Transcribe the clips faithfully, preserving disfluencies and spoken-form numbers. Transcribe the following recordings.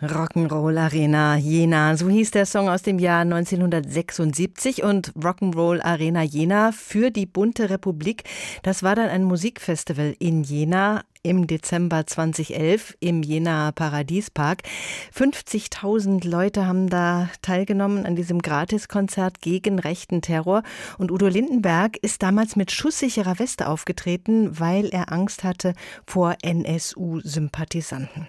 Rock'n'Roll Arena Jena, so hieß der Song aus dem Jahr neunzehnhundertsechsundsiebzig. Und Rock'n'Roll Arena Jena für die Bunte Republik, das war dann ein Musikfestival in Jena im Dezember zweitausendelf im Jena Paradiespark. fünfzigtausend Leute haben da teilgenommen an diesem Gratiskonzert gegen rechten Terror. Und Udo Lindenberg ist damals mit schusssicherer Weste aufgetreten, weil er Angst hatte vor N S U-Sympathisanten.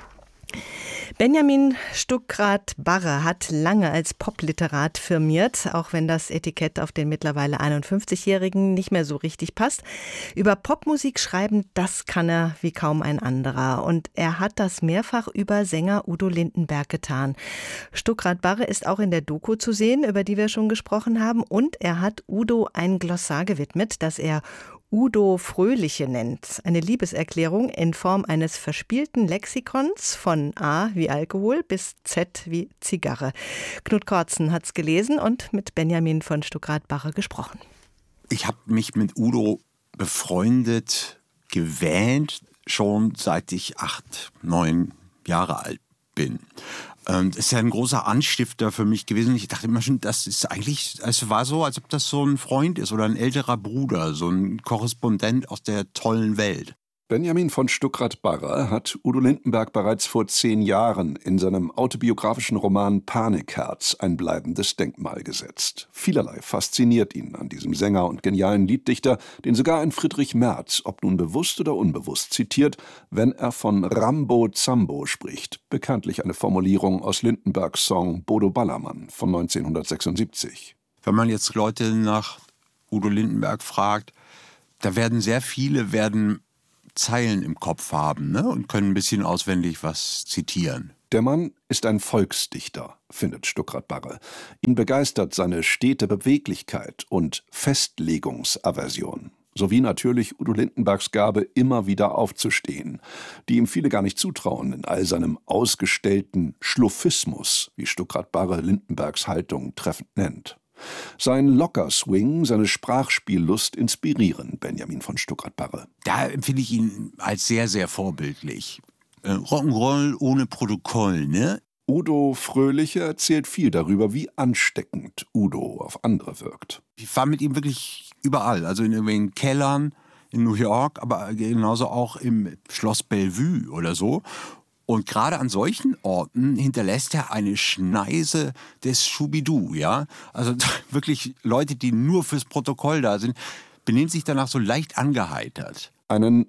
Benjamin Stuckrad-Barre hat lange als Popliterat firmiert, auch wenn das Etikett auf den mittlerweile einundfünfzigjährigen nicht mehr so richtig passt. Über Popmusik schreiben, das kann er wie kaum ein anderer. Und er hat das mehrfach über Sänger Udo Lindenberg getan. Stuckrad-Barre ist auch in der Doku zu sehen, über die wir schon gesprochen haben. Und er hat Udo ein Glossar gewidmet, das er Udo Fröhliche nennt. Eine Liebeserklärung in Form eines verspielten Lexikons von A wie Alkohol bis Z wie Zigarre. Knut Kortzen hat's gelesen und mit Benjamin von Stuckrad-Barre gesprochen. Ich habe mich mit Udo befreundet, gewähnt, schon seit ich acht, neun Jahre alt bin. Das ist ja ein großer Anstifter für mich gewesen. Ich dachte immer schon, das ist eigentlich, es war so, als ob das so ein Freund ist oder ein älterer Bruder, so ein Korrespondent aus der tollen Welt. Benjamin von Stuckrad-Barre hat Udo Lindenberg bereits vor zehn Jahren in seinem autobiografischen Roman Panikherz ein bleibendes Denkmal gesetzt. Vielerlei fasziniert ihn an diesem Sänger und genialen Lieddichter, den sogar ein Friedrich Merz, ob nun bewusst oder unbewusst, zitiert, wenn er von Rambo Zambo spricht, bekanntlich eine Formulierung aus Lindenbergs Song Bodo Ballermann von neunzehnhundertsechsundsiebzig. Wenn man jetzt Leute nach Udo Lindenberg fragt, da werden sehr viele werden Zeilen im Kopf haben, ne? Und können ein bisschen auswendig was zitieren. Der Mann ist ein Volksdichter, findet Stuckrad-Barre. Ihn begeistert seine stete Beweglichkeit und Festlegungsaversion. Sowie natürlich Udo Lindenbergs Gabe, immer wieder aufzustehen, die ihm viele gar nicht zutrauen in all seinem ausgestellten Schluffismus, wie Stuckrad-Barre Lindenbergs Haltung treffend nennt. Sein Lockerswing, seine Sprachspiellust inspirieren Benjamin von Stuckrad-Barre. Da empfinde ich ihn als sehr, sehr vorbildlich. Äh, Rock'n'Roll ohne Protokoll, ne? Udo Fröhliche erzählt viel darüber, wie ansteckend Udo auf andere wirkt. Ich war mit ihm wirklich überall, also in irgendwelchen Kellern in New York, aber genauso auch im Schloss Bellevue oder so. Und gerade an solchen Orten hinterlässt er eine Schneise des Schubidu, ja. Also wirklich Leute, die nur fürs Protokoll da sind, benehmen sich danach so leicht angeheitert. Einen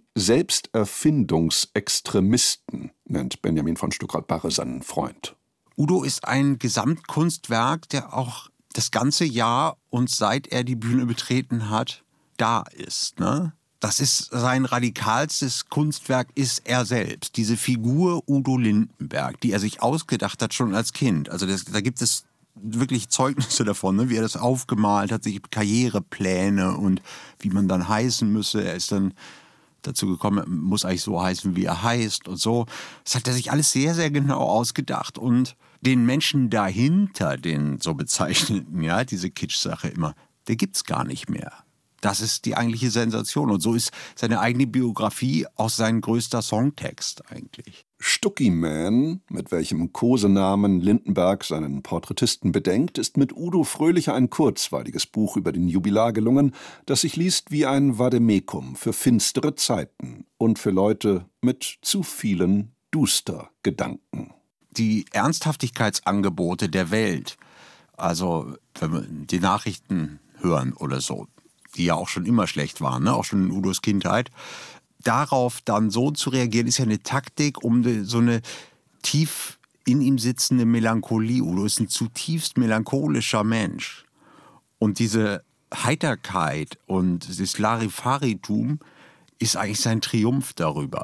Selbsterfindungsextremisten nennt Benjamin von Stuckrad-Barre seinen Freund. Udo ist ein Gesamtkunstwerk, der auch das ganze Jahr und seit er die Bühne betreten hat, da ist, ne? Das ist sein radikalstes Kunstwerk, ist er selbst. Diese Figur Udo Lindenberg, die er sich ausgedacht hat schon als Kind. Also das, da gibt es wirklich Zeugnisse davon, ne? Wie er das aufgemalt hat, sich Karrierepläne und wie man dann heißen müsse. Er ist dann dazu gekommen, er muss eigentlich so heißen, wie er heißt und so. Das hat er sich alles sehr, sehr genau ausgedacht. Und den Menschen dahinter, den so bezeichneten, ja, diese Kitsch-Sache immer, der gibt's gar nicht mehr. Das ist die eigentliche Sensation. Und so ist seine eigene Biografie auch sein größter Songtext eigentlich. Stucky Man, mit welchem Kosenamen Lindenberg seinen Porträtisten bedenkt, ist mit Udo Fröhliche ein kurzweiliges Buch über den Jubilar gelungen, das sich liest wie ein Vademecum für finstere Zeiten und für Leute mit zu vielen Duster-Gedanken. Die Ernsthaftigkeitsangebote der Welt, also wenn wir die Nachrichten hören oder so, die ja auch schon immer schlecht waren, ne? Auch schon in Udos Kindheit. Darauf dann so zu reagieren, ist ja eine Taktik, um so eine tief in ihm sitzende Melancholie. Udo ist ein zutiefst melancholischer Mensch. Und diese Heiterkeit und das Larifaritum ist eigentlich sein Triumph darüber.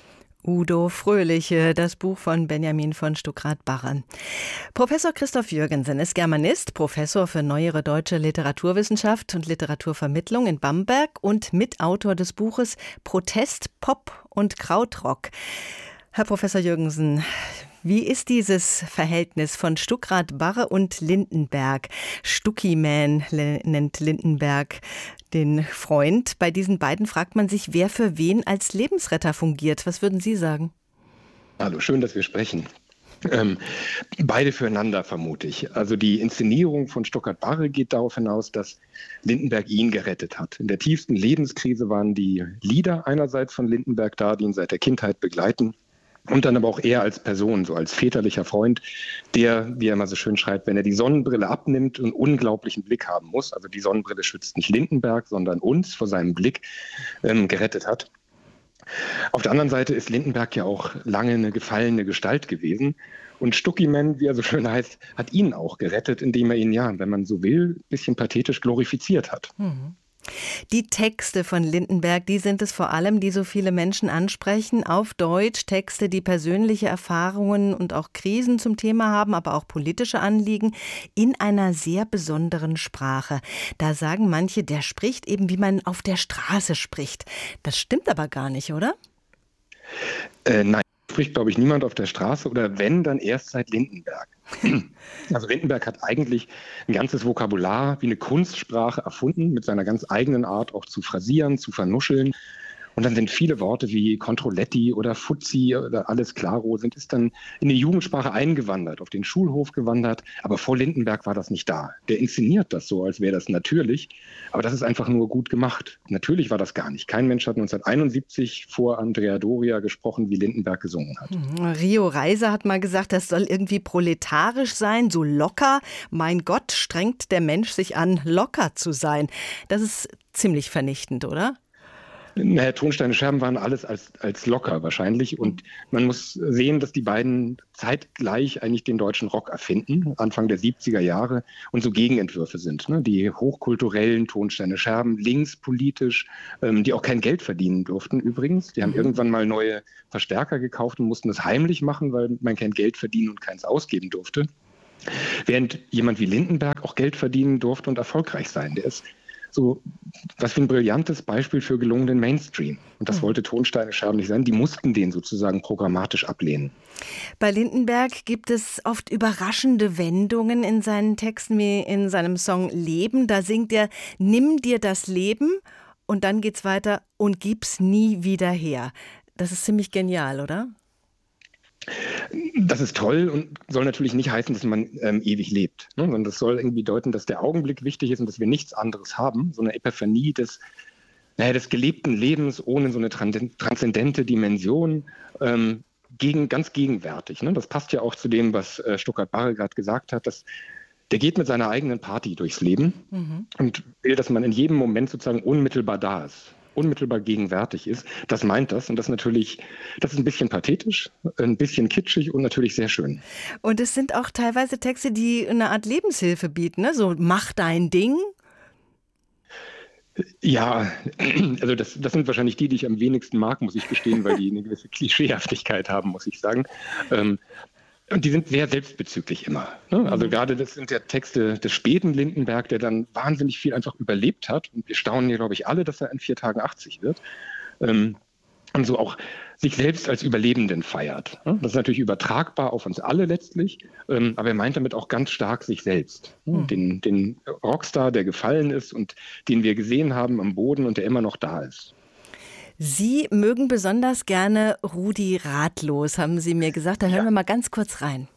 Udo Fröhliche, das Buch von Benjamin von Stuckrad-Barre. Professor Christoph Jürgensen ist Germanist, Professor für neuere deutsche Literaturwissenschaft und Literaturvermittlung in Bamberg und Mitautor des Buches Protest, Pop und Krautrock. Herr Professor Jürgensen, wie ist dieses Verhältnis von Stuckrad-Barre und Lindenberg? Stucky Man nennt Lindenberg den Freund. Bei diesen beiden fragt man sich, wer für wen als Lebensretter fungiert. Was würden Sie sagen? Hallo, schön, dass wir sprechen. Ähm, beide füreinander, vermute ich. Also die Inszenierung von Stuckart-Barre geht darauf hinaus, dass Lindenberg ihn gerettet hat. In der tiefsten Lebenskrise waren die Lieder einerseits von Lindenberg da, die ihn seit der Kindheit begleiten. Und dann aber auch er als Person, so als väterlicher Freund, der, wie er immer so schön schreibt, wenn er die Sonnenbrille abnimmt, einen unglaublichen Blick haben muss. Also die Sonnenbrille schützt nicht Lindenberg, sondern uns vor seinem Blick, ähm, gerettet hat. Auf der anderen Seite ist Lindenberg ja auch lange eine gefallene Gestalt gewesen. Und Stuckiman, wie er so schön heißt, hat ihn auch gerettet, indem er ihn, ja, wenn man so will, ein bisschen pathetisch glorifiziert hat. Mhm. Die Texte von Lindenberg, die sind es vor allem, die so viele Menschen ansprechen. Auf Deutsch Texte, die persönliche Erfahrungen und auch Krisen zum Thema haben, aber auch politische Anliegen in einer sehr besonderen Sprache. Da sagen manche, der spricht eben, wie man auf der Straße spricht. Das stimmt aber gar nicht, oder? Äh, nein, spricht, glaube ich, niemand auf der Straße oder wenn, dann erst seit Lindenberg. Also Lindenberg hat eigentlich ein ganzes Vokabular wie eine Kunstsprache erfunden, mit seiner ganz eigenen Art auch zu phrasieren, zu vernuscheln. Und dann sind viele Worte wie Controletti oder Fuzzi oder alles Claro, sind es dann in die Jugendsprache eingewandert, auf den Schulhof gewandert. Aber vor Lindenberg war das nicht da. Der inszeniert das so, als wäre das natürlich. Aber das ist einfach nur gut gemacht. Natürlich war das gar nicht. Kein Mensch hat neunzehnhunderteinundsiebzig vor Andrea Doria gesprochen, wie Lindenberg gesungen hat. Rio Reiser hat mal gesagt, das soll irgendwie proletarisch sein, so locker. Mein Gott, strengt der Mensch sich an, locker zu sein. Das ist ziemlich vernichtend, oder? Naja, Tonsteine Scherben waren alles als, als locker wahrscheinlich. Und man muss sehen, dass die beiden zeitgleich eigentlich den deutschen Rock erfinden, Anfang der siebziger Jahre, und so Gegenentwürfe sind. Ne? Die hochkulturellen Tonsteine Scherben, linkspolitisch, ähm, die auch kein Geld verdienen durften übrigens. Die haben mhm. irgendwann mal neue Verstärker gekauft und mussten das heimlich machen, weil man kein Geld verdienen und keins ausgeben durfte. Während jemand wie Lindenberg auch Geld verdienen durfte und erfolgreich sein. Der ist so was wie ein brillantes Beispiel für gelungenen Mainstream. Und das wollte Tonsteine Scherben nicht sein. Die mussten den sozusagen programmatisch ablehnen. Bei Lindenberg gibt es oft überraschende Wendungen in seinen Texten, wie in seinem Song Leben. Da singt er, nimm dir das Leben und dann geht's weiter und gib's nie wieder her. Das ist ziemlich genial, oder? Das ist toll und soll natürlich nicht heißen, dass man ähm, ewig lebt, ne? Sondern das soll irgendwie deuten, dass der Augenblick wichtig ist und dass wir nichts anderes haben. So eine Epiphanie des, naja, des gelebten Lebens ohne so eine transzendente Dimension, ähm, gegen, ganz gegenwärtig. Ne? Das passt ja auch zu dem, was äh, Stuckart-Barre gerade gesagt hat, dass der geht mit seiner eigenen Party durchs Leben mhm. und will, dass man in jedem Moment sozusagen unmittelbar da ist. Unmittelbar gegenwärtig ist, das meint das. Und das natürlich, das ist ein bisschen pathetisch, ein bisschen kitschig und natürlich sehr schön. Und es sind auch teilweise Texte, die eine Art Lebenshilfe bieten, ne? So, mach dein Ding. Ja, also das, das sind wahrscheinlich die, die ich am wenigsten mag, muss ich gestehen, weil die eine gewisse Klischeehaftigkeit haben, muss ich sagen. Ähm, Und die sind sehr selbstbezüglich immer. Ne? Also mhm. gerade das sind ja Texte des späten Lindenberg, der dann wahnsinnig viel einfach überlebt hat. Und wir staunen ja, glaube ich, alle, dass er in vier Tagen achtzig wird. Ähm, und so auch sich selbst als Überlebenden feiert. Ne? Das ist natürlich übertragbar auf uns alle letztlich. Ähm, aber er meint damit auch ganz stark sich selbst. Ne? Mhm. Den, den Rockstar, der gefallen ist und den wir gesehen haben am Boden und der immer noch da ist. Sie mögen besonders gerne Rudi Ratlos, haben Sie mir gesagt. Da hören ja. wir mal ganz kurz rein.